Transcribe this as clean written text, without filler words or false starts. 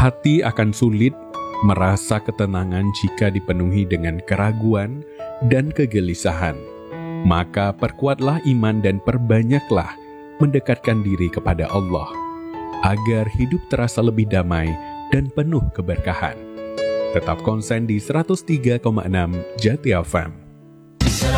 Hati akan sulit merasa ketenangan jika dipenuhi dengan keraguan dan kegelisahan. Maka perkuatlah iman dan perbanyaklah mendekatkan diri kepada Allah, agar hidup terasa lebih damai dan penuh keberkahan. Tetap konsen di 103,6 Jati FM.